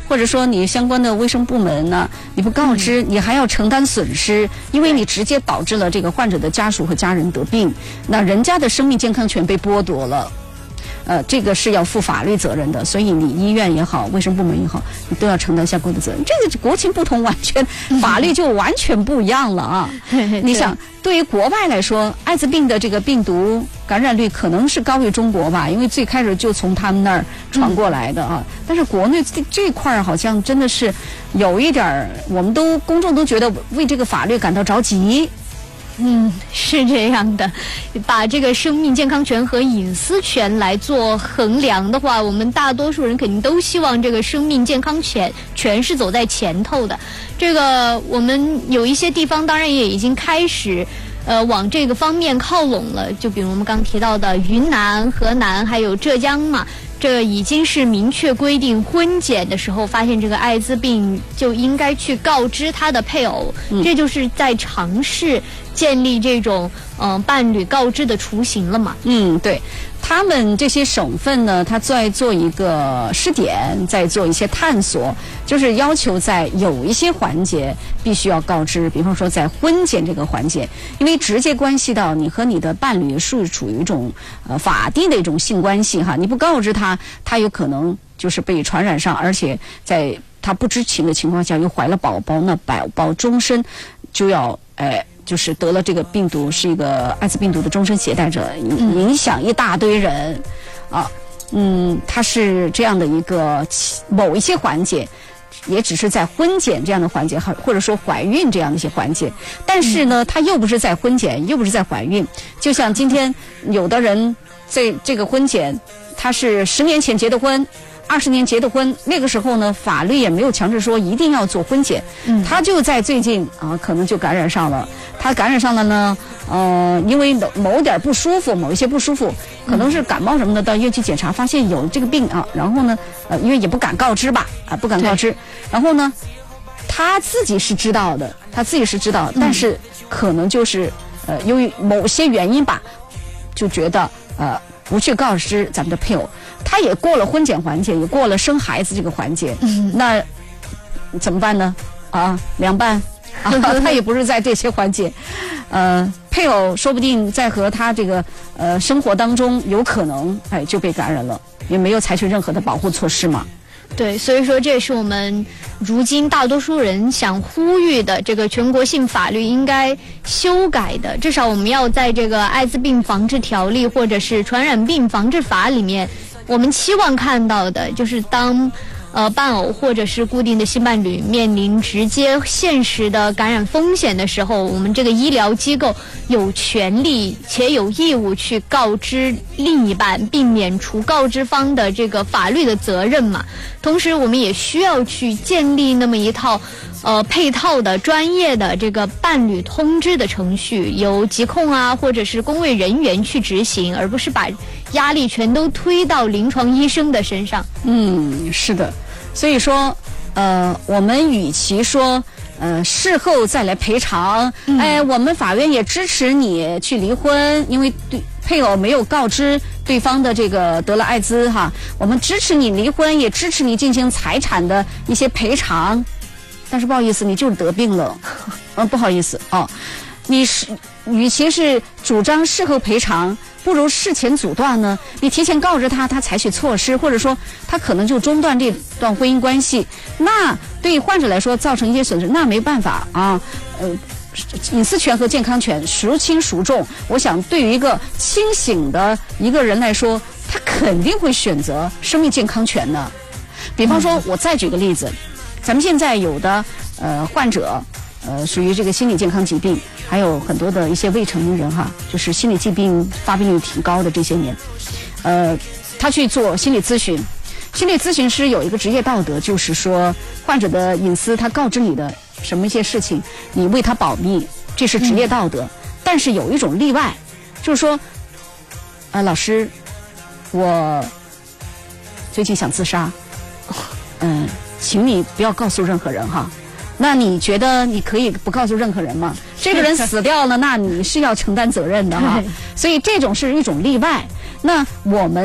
或者说你相关的卫生部门呢，你不告知，你还要承担损失，因为你直接导致了这个患者的家属和家人得病，那人家的生命健康权被剥夺了。这个是要负法律责任的，所以你医院也好，卫生部门也好，你都要承担相关的责任。这个国情不同，完全法律就完全不一样了啊！你想，对于国外来说，艾滋病的这个病毒感染率可能是高于中国吧，因为最开始就从他们那儿传过来的啊。但是国内这块儿好像真的是有一点儿，我们公众都觉得为这个法律感到着急。 是这样的，把这个生命健康权和隐私权来做衡量的话，我们大多数人肯定都希望这个生命健康权是走在前头的。这个我们有一些地方当然也已经开始往这个方面靠拢了，就比如我们刚提到的云南、河南还有浙江嘛，这已经是明确规定，婚检的时候发现这个艾滋病就应该去告知他的配偶，这就是在尝试建立这种伴侣告知的雏形了嘛。 对，他们这些省份呢，他在做一个试点，在做一些探索，就是要求在有一些环节必须要告知，比方说在婚检这个环节，因为直接关系到你和你的伴侣是处于一种法定的一种性关系哈，你不告知他有可能就是被传染上，而且在他不知情的情况下又怀了宝宝，那宝宝终身就要就是得了这个病毒，是一个艾滋病毒的终身携带者，影响一大堆人啊。它是这样的一个某一些环节，也只是在婚检这样的环节，或者说怀孕这样的一些环节。但是呢，它又不是在婚检，又不是在怀孕。就像今天有的人在这个婚检，他是10年前结的婚。20年结的婚，那个时候呢，法律也没有强制说一定要做婚检，他就在最近可能就感染上了。他感染上了呢，因为某点不舒服，某一些不舒服，可能是感冒什么的，到医院去检查，发现有这个病啊，然后呢，因为也不敢告知吧，不敢告知，然后呢，他自己是知道的，但是可能就是由于某些原因吧，就觉得不去告知咱们的配偶。他也过了婚检环节，也过了生孩子这个环节，那怎么办呢？凉拌他也不是在这些环节，配偶说不定在和他这个生活当中有可能就被感染了，也没有采取任何的保护措施嘛。 对，所以说这也是我们如今大多数人想呼吁的，这个全国性法律应该修改的，至少我们要在这个艾滋病防治条例或者是传染病防治法里面，我们期望看到的就是当伴偶或者是固定的性伴侣面临直接现实的感染风险的时候，我们这个医疗机构有权利且有义务去告知另一半，避免除告知方的这个法律的责任嘛。同时我们也需要去建立那么一套配套的专业的这个伴侣通知的程序，由疾控或者是公卫人员去执行，而不是把压力全都推到临床医生的身上。 是的，所以说我们与其说事后再来赔偿，我们法院也支持你去离婚，因为对配偶没有告知对方的这个得了艾滋哈，我们支持你离婚，也支持你进行财产的一些赔偿。但是不好意思，你就是得病了，不好意思你是与其是主张事后赔偿，不如事前阻断呢。你提前告知他采取措施，或者说他可能就中断这段婚姻关系，那对患者来说造成一些损失，那没办法隐私权和健康权孰轻孰重？我想对于一个清醒的一个人来说，他肯定会选择生命健康权的。比方说，我再举个例子，咱们现在有的患者属于这个心理健康疾病，还有很多的一些未成年人就是心理疾病发病率挺高的这些年，他去做心理咨询，心理咨询师有一个职业道德，就是说患者的隐私他告知你的什么一些事情，你为他保密，这是职业道德。但是有一种例外，就是说老师，我最近想自杀，请你不要告诉任何人那你觉得你可以不告诉任何人吗？这个人死掉了，那你是要承担责任的所以这种是一种例外。那我们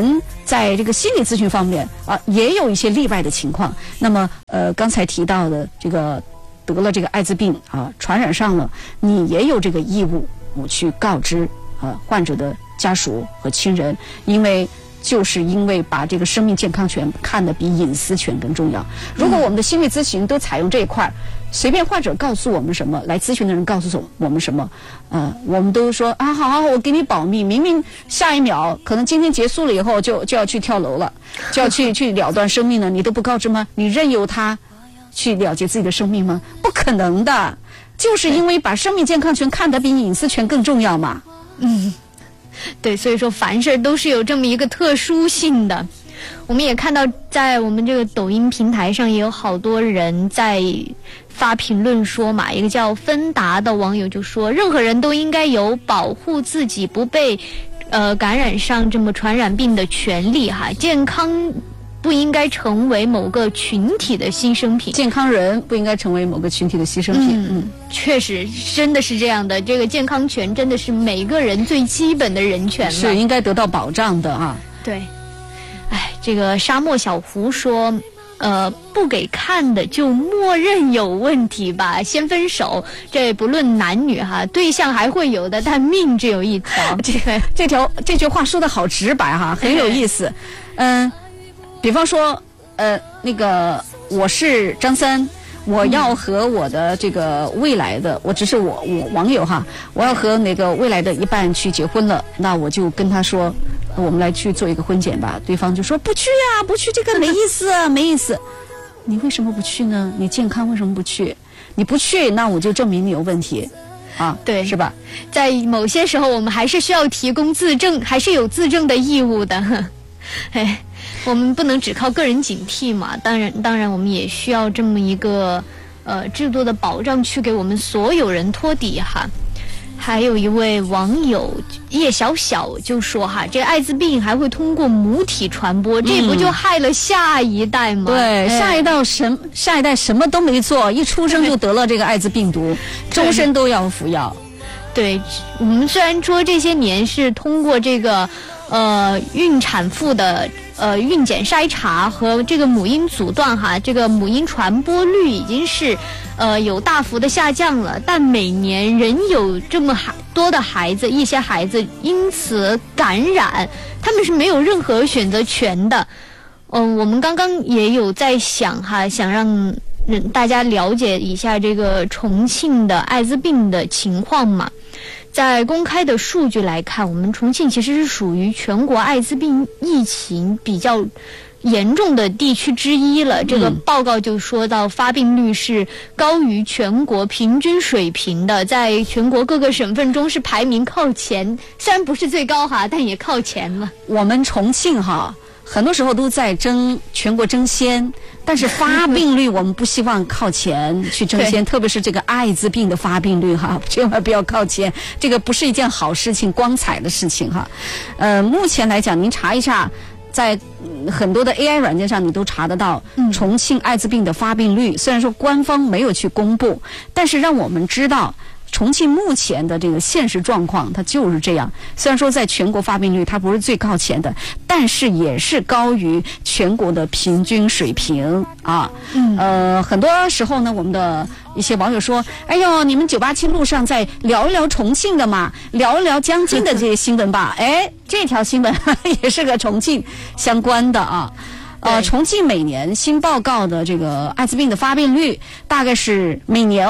在这个心理咨询方面啊，也有一些例外的情况。那么刚才提到的这个得了这个艾滋病啊，传染上了，你也有这个义务去告知患者的家属和亲人，因为把这个生命健康权看得比隐私权更重要。如果我们的心理咨询都采用这一块，随便患者告诉我们什么，来咨询的人告诉我们什么，我们都说啊，好，我给你保密。明明下一秒可能今天结束了以后就要去跳楼了，就要去了断生命了，你都不告知吗？你任由他去了结自己的生命吗？不可能的，就是因为把生命健康权看得比隐私权更重要嘛。 对，所以说凡事都是有这么一个特殊性的。我们也看到，在我们这个抖音平台上也有好多人在发评论说嘛，一个叫芬达的网友就说，任何人都应该有保护自己不被感染上这么传染病的权利哈，健康不应该成为某个群体的牺牲品， 健康人不应该成为某个群体的牺牲品。 确实真的是这样的，这个健康权真的是每个人最基本的人权了， 是应该得到保障的啊。 对，这个沙漠小胡说，不给看的就默认有问题吧，先分手，这不论男女哈，对象还会有的，但命只有一条。 这句话说的好直白哈，很有意思。比方说，那个我是张三，我要和我的这个未来的，我只是我网友哈，我要和那个未来的一半去结婚了，那我就跟他说，我们来去做一个婚检吧。对方就说不去呀，不去这个没意思啊，没意思。你为什么不去呢？你健康为什么不去？你不去，那我就证明你有问题。对，是吧？ 在某些时候，我们还是需要提供自证，还是有自证的义务的。我们不能只靠个人警惕嘛，当然我们也需要这么一个制度的保障，去给我们所有人托底哈。还有一位网友叶小小就说哈，这个艾滋病还会通过母体传播，这不就害了下一代吗？ 对，下一代什么都没做，一出生就得了这个艾滋病毒，终身都要服药。 对，我们虽然说这些年是通过这个孕产妇的孕检筛查和这个母婴阻断哈，这个母婴传播率已经是有大幅的下降了，但每年仍有这么多的孩子，一些孩子因此感染，他们是没有任何选择权的。我们刚刚也有在想哈，想让大家了解一下这个重庆的艾滋病的情况嘛。在公开的数据来看，我们重庆其实是属于全国艾滋病疫情比较严重的地区之一了。这个报告就说到，发病率是高于全国平均水平的，在全国各个省份中是排名靠前，虽然不是最高哈，但也靠前了。 我们重庆哈，很多时候都在全国争先，但是发病率我们不希望靠前去争先，特别是这个艾滋病的发病率哈，千万不要靠前，这个不是一件好事情、光彩的事情哈。目前来讲，您查一下，在很多的 AI 软件上你都查得到重庆艾滋病的发病率，虽然说官方没有去公布，但是让我们知道重庆目前的这个现实状况它就是这样。虽然说在全国发病率它不是最靠前的，但是也是高于全国的平均水平啊。很多时候呢，我们的一些网友说，哎呦，你们987路上再聊一聊重庆的嘛，聊一聊江津的这些新闻吧。这条新闻也是个重庆相关的啊。重庆每年新报告的这个艾滋病的发病率大概是每年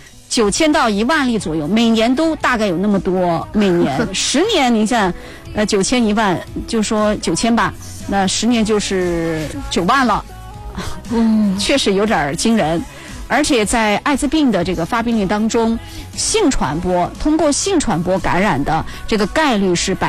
9000到1万例左右，每年都大概有那么多，每年10年，您像9000、1万，就说9000吧，那10年就是9万了，确实有点惊人。而且在艾滋病的这个发病率当中，通过性传播感染的这个概率是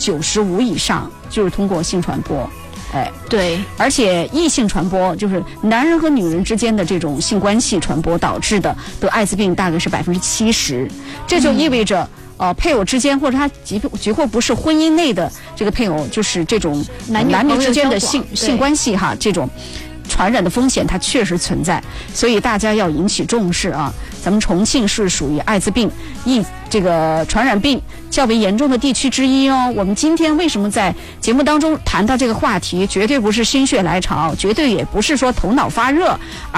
95%以上，就是通过性传播。 对，而且异性传播就是男人和女人之间的这种性关系传播导致的得艾滋病大概是70%，这就意味着配偶之间或者他即或不是婚姻内的这个配偶，就是这种男女之间的性关系哈，这种传染的风险它确实存在，所以大家要引起重视啊。 咱们重庆是属于艾滋病这个传染病较为严重的地区之一哦。我们今天为什么在节目当中谈到这个话题，绝对不是心血来潮，绝对也不是说头脑发热，